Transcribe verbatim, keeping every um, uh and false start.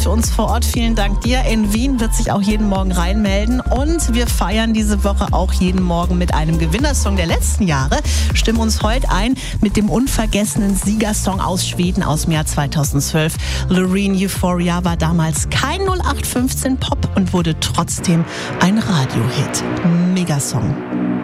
Für uns vor Ort, vielen Dank dir. In Wien wird sich auch jeden Morgen reinmelden und wir feiern diese Woche auch jeden Morgen mit einem Gewinnersong der letzten Jahre. Stimmen uns heute ein mit dem unvergessenen Siegersong aus Schweden aus dem Jahr zweitausendzwölf. Loreen, Euphoria war damals kein null acht fünfzehn Pop und wurde trotzdem ein Radiohit. Megasong.